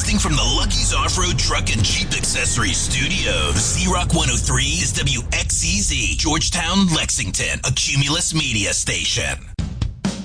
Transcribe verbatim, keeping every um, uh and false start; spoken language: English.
Broadcasting from the Lucky's Off-Road Truck and Jeep Accessories Studios. Z-Rock one oh three is W X C Z, Georgetown, Lexington, a Cumulus media station.